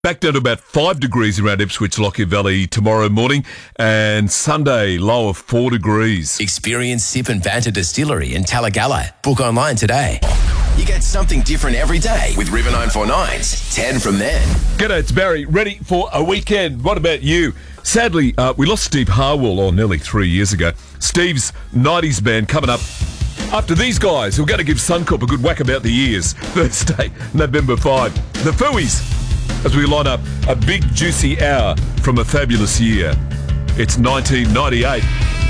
Back down to about 5 degrees around Ipswich, Lockyer Valley tomorrow morning, and Sunday, low of 4 degrees. Experience Sip and Banter Distillery in Talagalla. Book online today. You get something different every day with River 949's 10 from then. G'day, it's Barry. Ready for a weekend. What about you? Sadly, we lost Steve Harwell nearly 3 years ago. Steve's 90s band coming up after these guys who are going to give Suncorp a good whack about the ears. Thursday, November 5. The Fooies, as we line up a big juicy hour from a fabulous year. It's 1998.